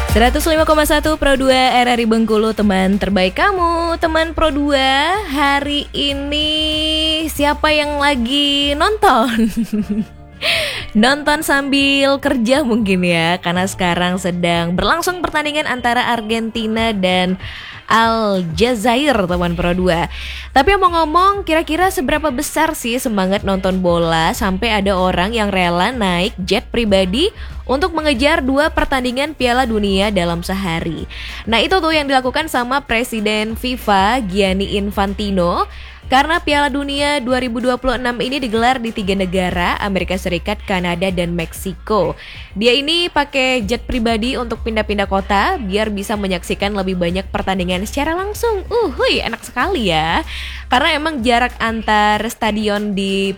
105,1 Pro 2 RRI Bengkulu, teman terbaik kamu. Teman Pro 2, hari ini siapa yang lagi nonton? Nonton sambil kerja mungkin ya, karena sekarang sedang berlangsung pertandingan antara Argentina dan Aljazair, teman Pro 2. Tapi ngomong-ngomong, kira-kira seberapa besar sih semangat nonton bola sampai ada orang yang rela naik jet pribadi untuk mengejar 2 pertandingan Piala Dunia dalam sehari? Nah, itu tuh yang dilakukan sama Presiden FIFA Gianni Infantino. Karena Piala Dunia 2026 ini digelar di 3 negara, Amerika Serikat, Kanada, dan Meksiko. Dia ini pakai jet pribadi untuk pindah-pindah kota biar bisa menyaksikan lebih banyak pertandingan secara langsung. Enak sekali ya. Karena emang jarak antar stadion di